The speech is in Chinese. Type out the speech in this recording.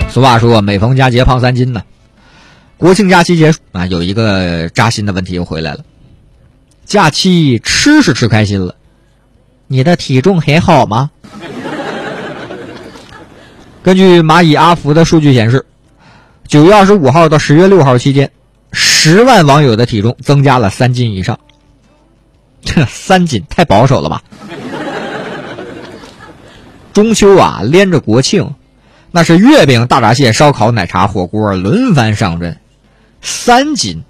俗话说每逢佳节胖3斤呢。国庆假期结束啊，有一个扎心的问题又回来了。假期吃是吃开心了，你的体重还好吗？根据蚂蚁阿福的数据显示，9月25号到10月6号期间，10万网友的体重增加了3斤以上。这3斤太保守了吧？中秋啊，连着国庆，那是月饼、大闸蟹、烧烤、奶茶、火锅轮番上阵，3斤